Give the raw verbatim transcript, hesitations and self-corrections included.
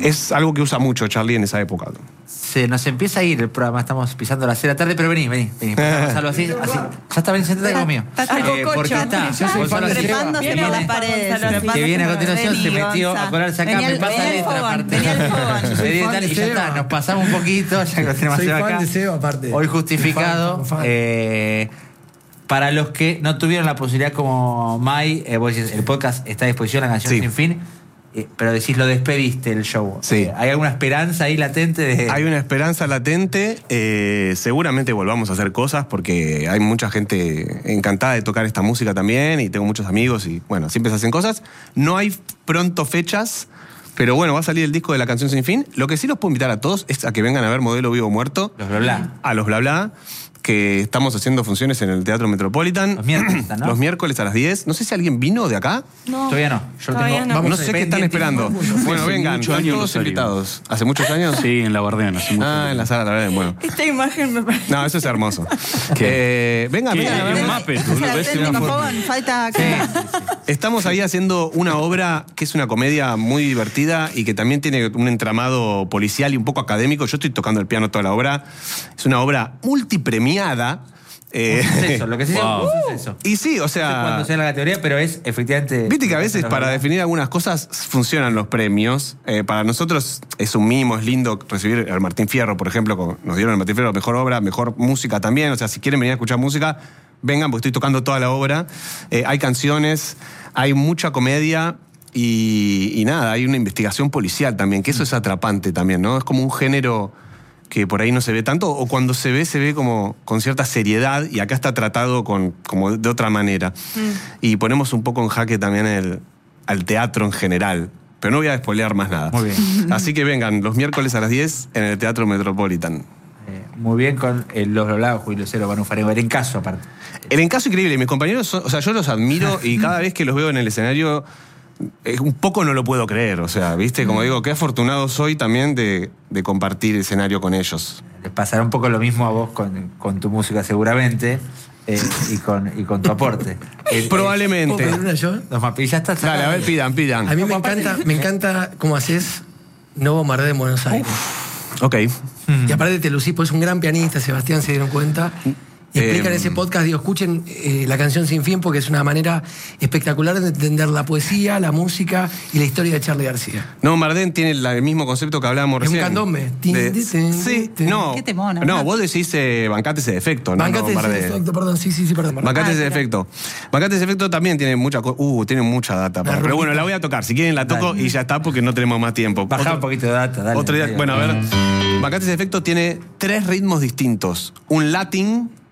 Es algo que usa mucho Charlie en esa época. Se nos empieza a ir el programa, estamos pisando las seis de la tarde, pero vení, vení, vení. Gonzalo, así, así. Ya está, vení, sentate conmigo. Eh, porque está, Gonzalo Seba, que viene, las paredes, que viene a continuación, vení, se metió Gonza. a colarse acá, Venía me el- pasa venía el letra fogón, aparte. venía el fogón. Venía y tal, y ya está, nos pasamos un poquito, ya que lo tenemos a Soy Seba fan acá. de Seba, aparte. Hoy justificado. Fan, fan, fan. Eh, para los que no tuvieron la posibilidad como Mai, eh, vos decís, el podcast está a disposición, la canción Sí. Sin Fin. Eh, pero decís, lo despediste el show. Sí. Eh, ¿Hay alguna esperanza ahí latente de...? Hay una esperanza latente. Eh, seguramente volvamos a hacer cosas porque hay mucha gente encantada de tocar esta música también y tengo muchos amigos y bueno, siempre se hacen cosas. No hay pronto fechas, pero bueno, va a salir el disco de La Canción Sin Fin. Lo que sí los puedo invitar a todos es a que vengan a ver Modelo Vivo Muerto. Los bla bla. A los Bla Bla, que estamos haciendo funciones en el Teatro Metropolitan. Los miércoles, ¿no? Los miércoles a las diez. No sé si alguien vino de acá. No. Todavía no. Yo Todavía tengo... no. No sé qué están esperando. Bueno, Hace vengan, muchos están años todos Rosario. invitados. ¿Hace muchos años? Sí, en la Bardeana. hace mucho Ah, tiempo. en la sala, la verdad, bueno. Esta imagen me parece. No, eso es hermoso. Eh, vengan, ¿Qué? vengan a Hay ver. un Muppet, Esa boludo, es la ves técnica, una por foto. favor, falta Sí, acá. sí, sí. Estamos ahí haciendo una obra que es una comedia muy divertida y que también tiene un entramado policial y un poco académico. Yo estoy tocando el piano toda la obra. Es una obra multipremiada. Eh, Un suceso, lo que se llama Wow. un suceso. y sí, o No sé sea... cuándo sea la categoría, pero es efectivamente... Viste que a veces los para bla bla. definir algunas cosas funcionan los premios. Eh, para nosotros es un mimo, es lindo recibir al Martín Fierro, por ejemplo. como Nos dieron el Martín Fierro mejor obra, mejor música también. O sea, si quieren venir a escuchar música, vengan, porque estoy tocando toda la obra. Eh, hay canciones, hay mucha comedia y, y nada, hay una investigación policial también, que eso es atrapante también, ¿no? Es como un género que por ahí no se ve tanto, o cuando se ve, se ve como con cierta seriedad, y acá está tratado con, como de otra manera. Mm. Y ponemos un poco en jaque también el, al teatro en general. Pero no voy a spoilear más nada. Muy bien. Así que vengan los miércoles a las diez en el Teatro Metropolitan. Eh, muy bien con eh, los doblados, Julio Cero, Manu Farego. Era en caso, aparte. El encaso increíble. Mis compañeros, son, o sea, yo los admiro y cada vez que los veo en el escenario, eh, un poco no lo puedo creer. O sea, ¿viste? Como digo, qué afortunado soy también de, de compartir escenario con ellos. Les pasará un poco lo mismo a vos con, con tu música, seguramente, eh, y, con, y con tu aporte. El- ¿Puedo Probablemente. pedir una yo? Los mapillas ya está. Dale, a ver, pidan, pidan. A mí me encanta, me encanta cómo haces No Bombardé en Buenos Aires. Ok. Y aparte te lucís, pues es un gran pianista, Sebastián, se dieron cuenta. Y explican en ese podcast, digo, escuchen eh, La Canción Sin Fin, porque es una manera espectacular de entender la poesía, la música y la historia de Charly García. No, Mardén tiene la- el mismo concepto que hablábamos Es un recién. candombe. Tin, De- tin, tin, sí, tin. no. Qué temona. No, vos decís eh, bancate ese defecto, ¿no? Bancate no, ese Mardén. efecto, perdón, sí, sí, sí, perdón. perdón. Bancate Ah, ese claro. defecto. Bancate ese efecto también tiene mucha co- uh, tiene mucha data. La Pero bueno, ruedita. la voy a tocar. Si quieren la toco Dale. y ya está porque no tenemos más tiempo. Bajá Otro- un poquito de data, dale. otro día- dale. bueno, a ver. Bancate ese efecto tiene tres ritmos distintos. Un latín,